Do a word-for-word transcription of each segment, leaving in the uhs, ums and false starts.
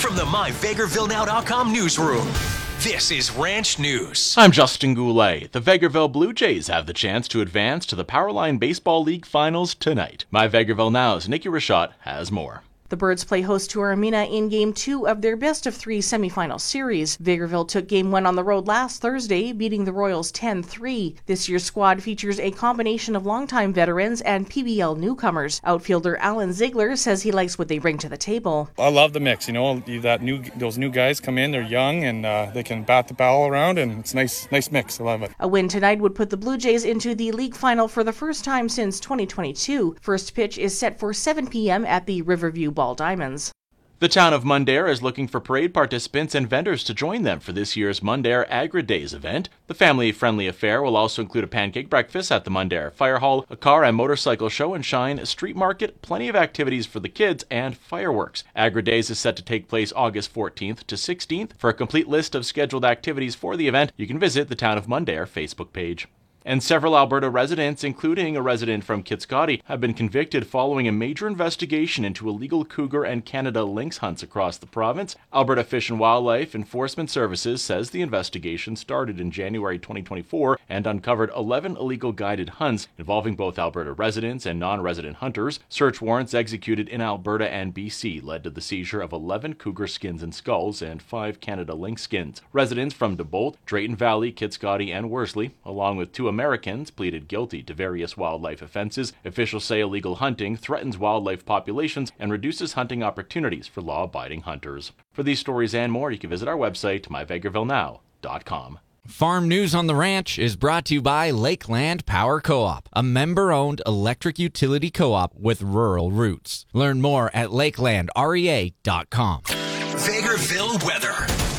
from the my vegreville now dot com newsroom, this is Ranch News. I'm Justin Goulet. The Vegreville Blue Jays have the chance to advance to the Powerline Baseball League Finals tonight. My Vegreville Now's Nikki Rashad has more. The Birds play host to Armina in Game two of their best-of-three semifinal series. Vegreville took Game one on the road last Thursday, beating the Royals ten three. This year's squad features a combination of longtime veterans and P B L newcomers. Outfielder Alan Ziegler says he likes what they bring to the table. I love the mix. You know, that new those new guys come in, they're young, and uh, they can bat the ball around, and it's a nice, nice mix. I love it. A win tonight would put the Blue Jays into the league final for the first time since twenty twenty-two. First pitch is set for seven p.m. at the Riverview Ball Diamonds. The town of Mundare is looking for parade participants and vendors to join them for this year's Mundare Agri Days event. The family-friendly affair will also include a pancake breakfast at the Mundare Fire Hall, a car and motorcycle show and shine, a street market, plenty of activities for the kids, and fireworks. Agri Days is set to take place August fourteenth to sixteenth. For a complete list of scheduled activities for the event, you can visit the Town of Mundare Facebook page. And several Alberta residents, including a resident from Kitscoty, have been convicted following a major investigation into illegal cougar and Canada lynx hunts across the province. Alberta Fish and Wildlife Enforcement Services says the investigation started in January twenty twenty-four and uncovered eleven illegal guided hunts involving both Alberta residents and non-resident hunters. Search warrants executed in Alberta and B C led to the seizure of eleven cougar skins and skulls and five Canada lynx skins. Residents from DeBolt, Drayton Valley, Kitscoty, and Worsley, along with two Americans, pleaded guilty to various wildlife offenses. Officials say illegal hunting threatens wildlife populations and reduces hunting opportunities for law-abiding hunters. For these stories and more, you can visit our website, my vegreville now dot com. Farm News on the Ranch is brought to you by Lakeland Power Co-op, a member-owned electric utility co-op with rural roots. Learn more at lakeland R E A dot com. Vegreville weather.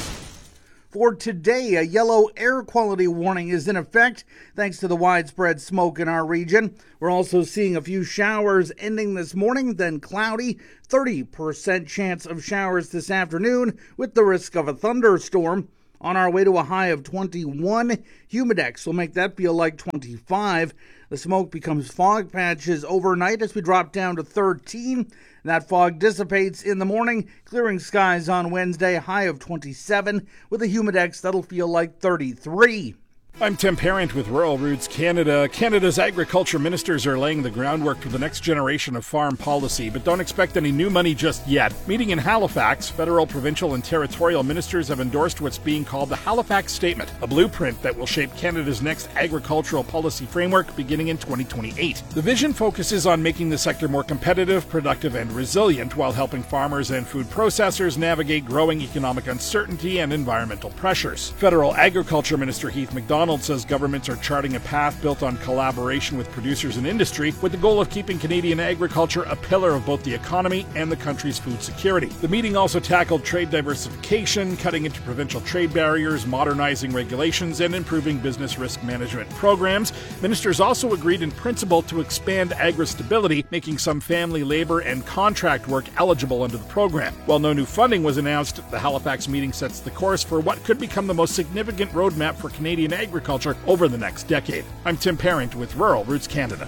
For today, a yellow air quality warning is in effect thanks to the widespread smoke in our region. We're also seeing a few showers ending this morning, then cloudy, thirty percent chance of showers this afternoon with the risk of a thunderstorm. On our way to a high of twenty-one, Humidex will make that feel like twenty-five. The smoke becomes fog patches overnight as we drop down to thirteen. That fog dissipates in the morning, clearing skies on Wednesday, high of twenty-seven, with a Humidex that'll feel like thirty-three. I'm Tim Parent with Rural Roots Canada. Canada's agriculture ministers are laying the groundwork for the next generation of farm policy, but don't expect any new money just yet. Meeting in Halifax, federal, provincial, and territorial ministers have endorsed what's being called the Halifax Statement, a blueprint that will shape Canada's next agricultural policy framework beginning in twenty twenty-eight. The vision focuses on making the sector more competitive, productive, and resilient while helping farmers and food processors navigate growing economic uncertainty and environmental pressures. Federal Agriculture Minister Heath MacDonald says governments are charting a path built on collaboration with producers and industry with the goal of keeping Canadian agriculture a pillar of both the economy and the country's food security. The meeting also tackled trade diversification, cutting into provincial trade barriers, modernizing regulations, and improving business risk management programs. Ministers also agreed in principle to expand agri-stability, making some family labor and contract work eligible under the program. While no new funding was announced, the Halifax meeting sets the course for what could become the most significant roadmap for Canadian agriculture Agriculture over the next decade. I'm Tim Parent with Rural Roots Canada.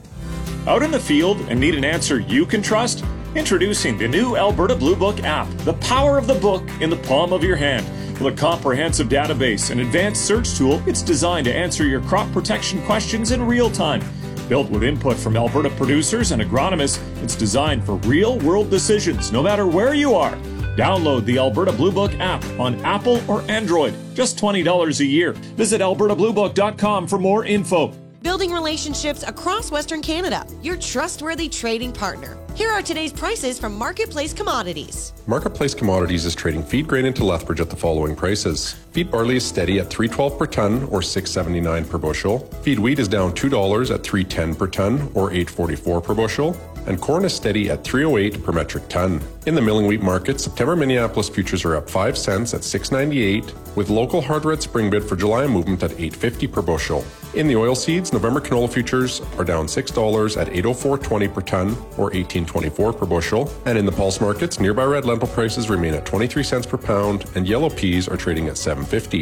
Out in the field and need an answer you can trust? Introducing the new Alberta Blue Book app, the power of the book in the palm of your hand. With a comprehensive database and advanced search tool, it's designed to answer your crop protection questions in real time. Built with input from Alberta producers and agronomists, it's designed for real-world decisions, no matter where you are. Download the Alberta Blue Book app on Apple or Android. Just twenty dollars a year. Visit alberta blue book dot com for more info. Building relationships across Western Canada, your trustworthy trading partner. Here are today's prices from Marketplace Commodities. Marketplace Commodities is trading feed grain into Lethbridge at the following prices. Feed barley is steady at three twelve per ton or six seventy-nine per bushel. Feed wheat is down two dollars at three ten per ton or eight forty-four per bushel. And corn is steady at three oh eight per metric ton. In the milling wheat market, September Minneapolis futures are up five cents at six ninety-eight, with local hard red spring bid for July movement at eight fifty per bushel. In the oilseeds, November canola futures are down six dollars at eight oh four twenty per ton or eighteen twenty-four per bushel. And in the pulse markets, nearby red lentil prices remain at twenty-three cents per pound, and yellow peas are trading at seven fifty.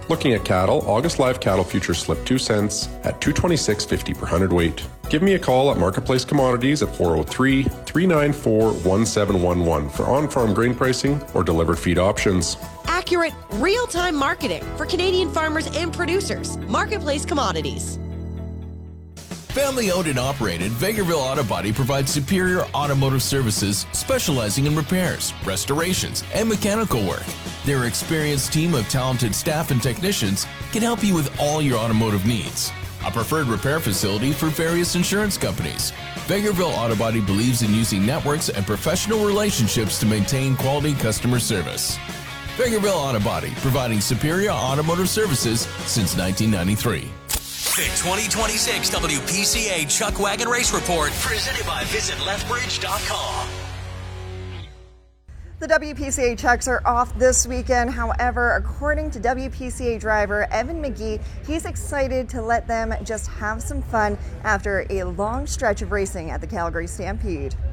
Looking at cattle, August live cattle futures slipped two cents at two twenty-six fifty per hundredweight. Give me a call at Marketplace Commodities at four oh three, three nine four, one seven one one for on-farm grain pricing or delivered feed options. Accurate, real-time marketing for Canadian farmers and producers. Marketplace Commodities. Family owned and operated, Vegreville Auto Body provides superior automotive services specializing in repairs, restorations, and mechanical work. Their experienced team of talented staff and technicians can help you with all your automotive needs. A preferred repair facility for various insurance companies. Vegreville Auto Body believes in using networks and professional relationships to maintain quality customer service. Vegreville Auto Body, providing superior automotive services since nineteen ninety-three. The twenty twenty-six W P C A Chuck Wagon Race Report, presented by Visit Lethbridge dot com. The W P C A Chucks are off this weekend. However, according to W P C A driver Evan McGee, he's excited to let them just have some fun after a long stretch of racing at the Calgary Stampede.